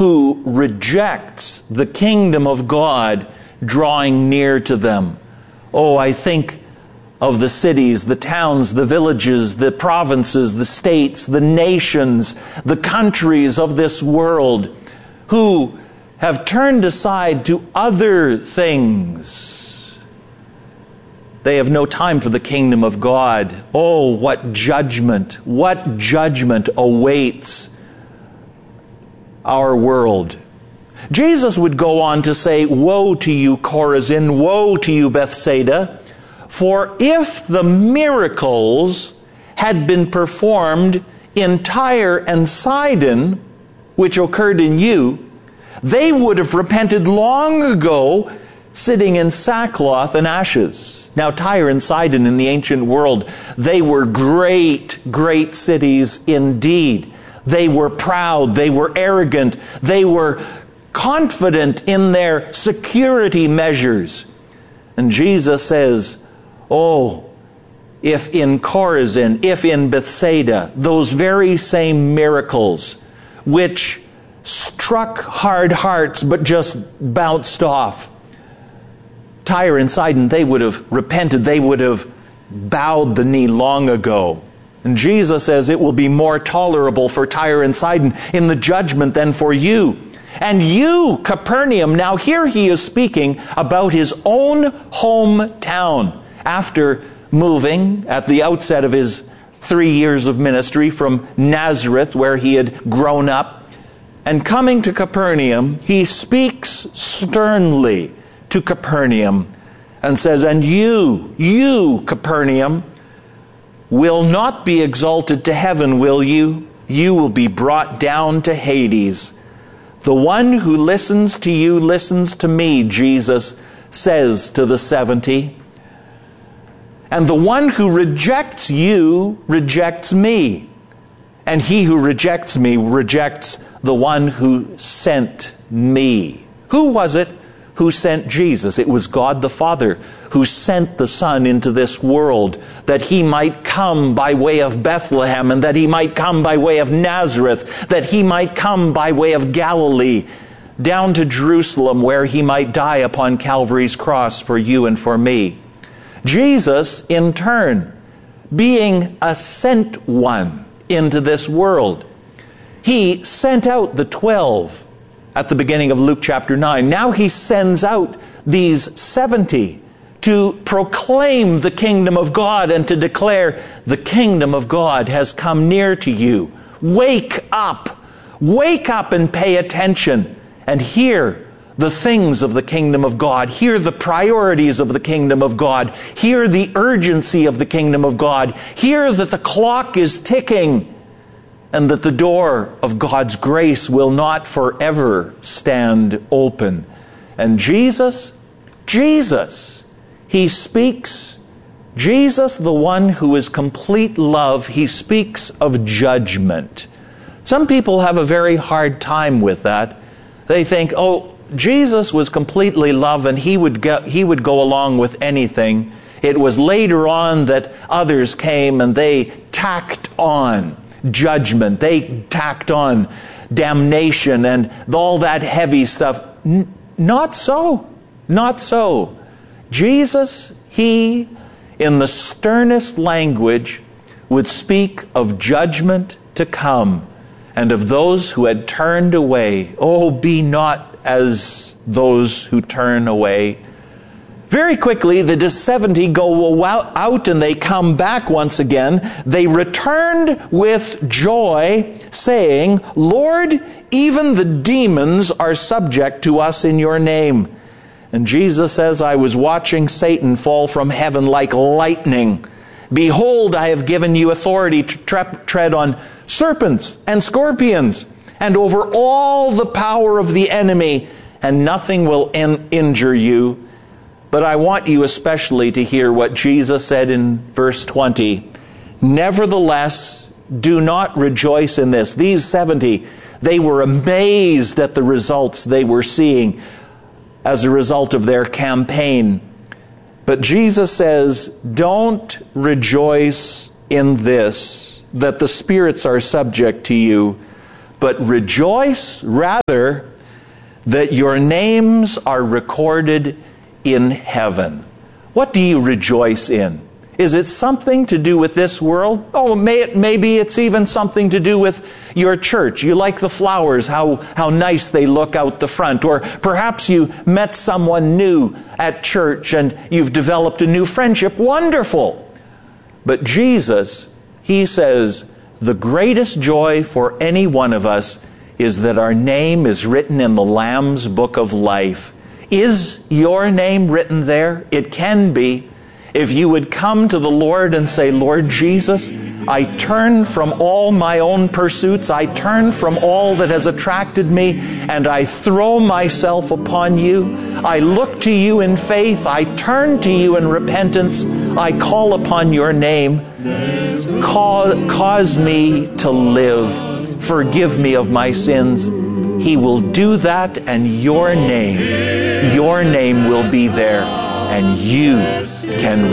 who rejects the kingdom of God drawing near to them. Oh, I think of the cities, the towns, the villages, the provinces, the states, the nations, the countries of this world who have turned aside to other things. They have no time for the kingdom of God. Oh, what judgment awaits our world. Jesus would go on to say, "Woe to you, Chorazin! Woe to you, Bethsaida! For if the miracles had been performed in Tyre and Sidon, which occurred in you, they would have repented long ago, sitting in sackcloth and ashes." Now, Tyre and Sidon in the ancient world, they were great, great cities indeed. They were proud, they were arrogant, they were confident in their security measures. And Jesus says, oh, if in Chorazin, if in Bethsaida, those very same miracles which struck hard hearts but just bounced off, Tyre and Sidon, they would have repented, they would have bowed the knee long ago. And Jesus says it will be more tolerable for Tyre and Sidon in the judgment than for you. And you, Capernaum, now here he is speaking about his own hometown after moving at the outset of his 3 years of ministry from Nazareth, where he had grown up, and coming to Capernaum, he speaks sternly to Capernaum and says, "And you, Capernaum, will not be exalted to heaven, will you? You will be brought down to Hades. The one who listens to you listens to me," Jesus says to the 70. "And the one who rejects you rejects me. And he who rejects me rejects the one who sent me." Who was it who sent Jesus? It was God the Father who sent the Son into this world that he might come by way of Bethlehem, and that he might come by way of Nazareth, that he might come by way of Galilee, down to Jerusalem, where he might die upon Calvary's cross for you and for me. Jesus, in turn, being a sent one into this world, he sent out the 12 at the beginning of Luke chapter 9. Now he sends out these 70 to proclaim the kingdom of God and to declare, the kingdom of God has come near to you. Wake up and pay attention and hear the things of the kingdom of God. Hear the priorities of the kingdom of God. Hear the urgency of the kingdom of God. Hear that the clock is ticking and that the door of God's grace will not forever stand open. And Jesus, he speaks, Jesus, the one who is complete love, he speaks of judgment. Some people have a very hard time with that. They think, oh, Jesus was completely love and he would go along with anything. It was later on that others came and they tacked on judgment. They tacked on damnation and all that heavy stuff. Not so. Not so. Jesus, he, in the sternest language, would speak of judgment to come and of those who had turned away. Oh, be not as those who turn away. Very quickly, the 70 go out and they come back once again. They returned with joy, saying, "Lord, even the demons are subject to us in your name." And Jesus says, "I was watching Satan fall from heaven like lightning. Behold, I have given you authority to tread on serpents and scorpions, and over all the power of the enemy, and nothing will injure you." But I want you especially to hear what Jesus said in verse 20. "Nevertheless, do not rejoice in this." These 70, they were amazed at the results they were seeing as a result of their campaign. But Jesus says, don't rejoice in this, that the spirits are subject to you, but rejoice rather that your names are recorded in heaven. What do you rejoice in? Is it something to do with this world? Oh, maybe it's even something to do with your church. You like the flowers, how nice they look out the front. Or perhaps you met someone new at church and you've developed a new friendship. Wonderful! But Jesus, He says, the greatest joy for any one of us is that our name is written in the Lamb's book of life. Is your name written there? It can be. If you would come to the Lord and say, Lord Jesus, I turn from all my own pursuits, I turn from all that has attracted me, and I throw myself upon you. I look to you in faith, I turn to you in repentance, I call upon your name. Cause me to live. Forgive me of my sins. He will do that, and your name will be there, and you can